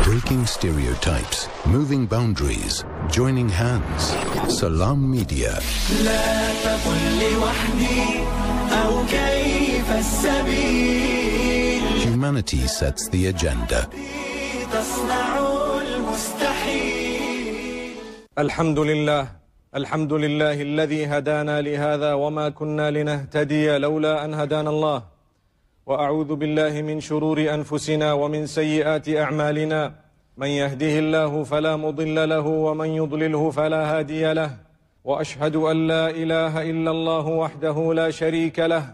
Breaking stereotypes, moving boundaries, joining hands. Salam Media. لا تقل لوحدي أو كيف السبيل. Humanity sets the agenda. تصنع المستحيل. الحمد لله الذي هدانا لهذا وما كنا لنهتدي لولا أن هدانا الله. وأعوذ بالله من شرور أنفسنا ومن سيئات أعمالنا. من يهده الله فلا مضل له ومن يضلله فلا هادي له. وأشهد أن لا إله إلا الله وحده لا شريك له.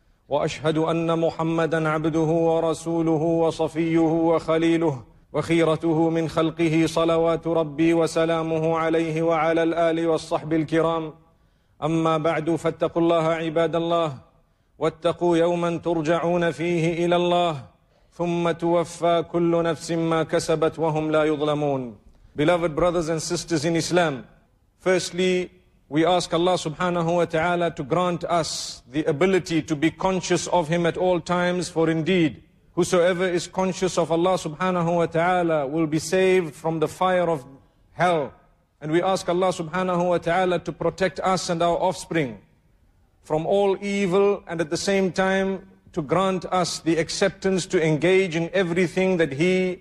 وأشهد أن محمدا عبده ورسوله وصفيه وخليله وخيرته من خلقه صلوات ربي وسلامه عليه وعلى الآل والصحب الكرام. أما بعد فاتقوا الله عباد الله، واتقوا يوما ترجعون فيه إلى الله ثم توفى كل نفس ما كسبت وهم لا يظلمون. Beloved brothers and sisters in Islam, firstly, we ask Allah subhanahu wa ta'ala to grant us the ability to be conscious of Him at all times, for indeed, whosoever is conscious of Allah subhanahu wa ta'ala will be saved from the fire of hell. And we ask Allah subhanahu wa ta'ala to protect us and our offspring from all evil, and at the same time to grant us the acceptance to engage in everything that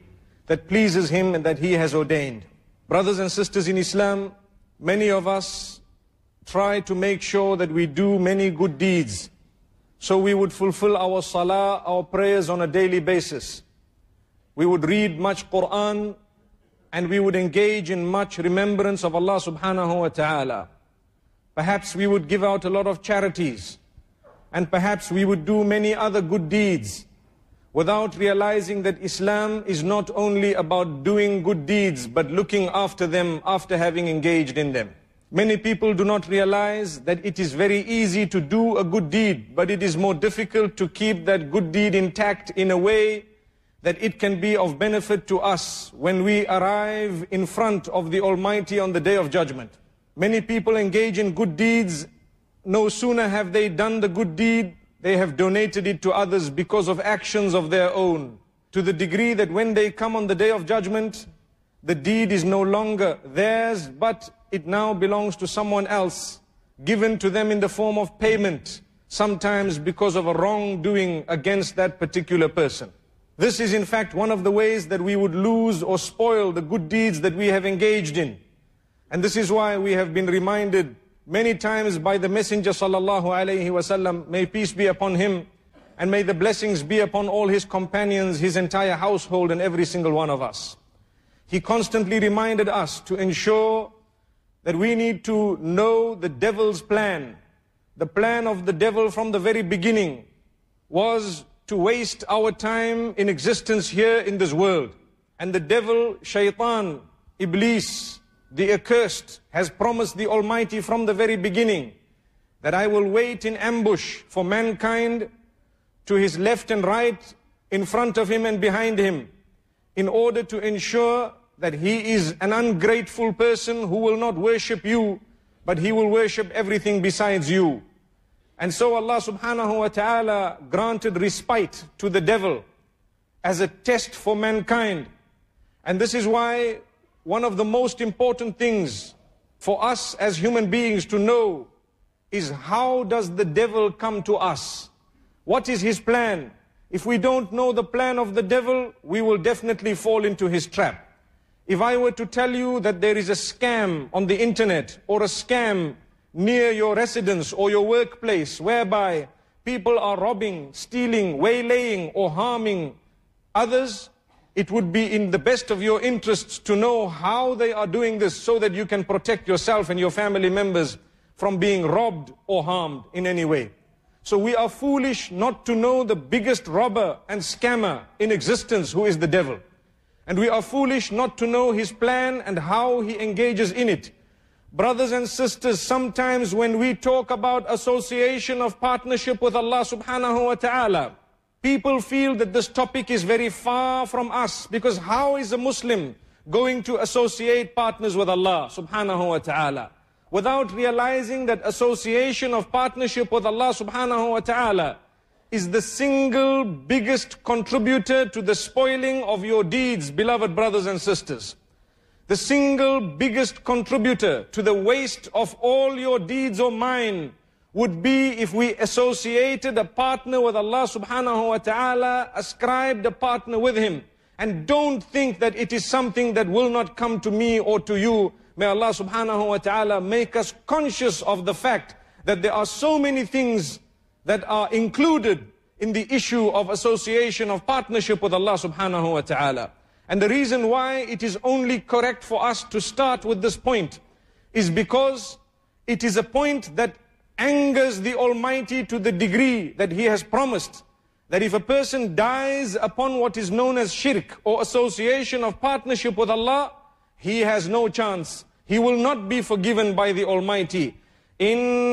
pleases Him and that He has ordained. Brothers and sisters in Islam, many of us try to make sure that we do many good deeds, so we would fulfill our salah, our prayers on a daily basis. We would read much Quran, and we would engage in much remembrance of Allah subhanahu wa ta'ala. Perhaps we would give out a lot of charities, and perhaps we would do many other good deeds without realizing that Islam is not only about doing good deeds, but looking after them after having engaged in them. Many people do not realize that it is very easy to do a good deed, but it is more difficult to keep that good deed intact in a way that it can be of benefit to us when we arrive in front of the Almighty on the Day of Judgment. Many people engage in good deeds. No sooner have they done the good deed, they have donated it to others because of actions of their own, to the degree that when they come on the Day of Judgment, the deed is no longer theirs, but it now belongs to someone else, given to them in the form of payment, sometimes because of a wrongdoing against that particular person. This is in fact one of the ways that we would lose or spoil the good deeds that we have engaged in. And this is why we have been reminded many times by the Messenger sallallahu alaihi wasallam, may peace be upon him, and may the blessings be upon all his companions, his entire household, and every single one of us. He constantly reminded us to ensure that we need to know the devil's plan. The plan of the devil from the very beginning was to waste our time in existence here in this world. And the devil, Shaitan, Iblis, the accursed, has promised the Almighty from the very beginning that I will wait in ambush for mankind to his left and right, in front of him and behind him, in order to ensure that he is an ungrateful person who will not worship you, but he will worship everything besides you. And so Allah subhanahu wa ta'ala granted respite to the devil as a test for mankind. And this is why one of the most important things for us as human beings to know is, how does the devil come to us? What is his plan? If we don't know the plan of the devil, we will definitely fall into his trap. If I were to tell you that there is a scam on the internet, or a scam near your residence or your workplace, whereby people are robbing, stealing, waylaying, or harming others, it would be in the best of your interests to know how they are doing this, so that you can protect yourself and your family members from being robbed or harmed in any way. So we are foolish not to know the biggest robber and scammer in existence, who is the devil. And we are foolish not to know his plan and how he engages in it. Brothers and sisters, sometimes when we talk about association of partnership with Allah subhanahu wa ta'ala, people feel that this topic is very far from us, because how is a Muslim going to associate partners with Allah subhanahu wa ta'ala? Without realizing that association of partnership with Allah subhanahu wa ta'ala is the single biggest contributor to the spoiling of your deeds, beloved brothers and sisters. The single biggest contributor to the waste of all your deeds or mine would be if we associated a partner with Allah subhanahu wa ta'ala, ascribed a partner with Him. And don't think that it is something that will not come to me or to you. May Allah subhanahu wa ta'ala make us conscious of the fact that there are so many things that are included in the issue of association, of partnership with Allah subhanahu wa ta'ala. And the reason why it is only correct for us to start with this point is because it is a point that angers the Almighty to the degree that He has promised that if a person dies upon what is known as shirk or association of partnership with Allah, he has no chance. He will not be forgiven by the Almighty.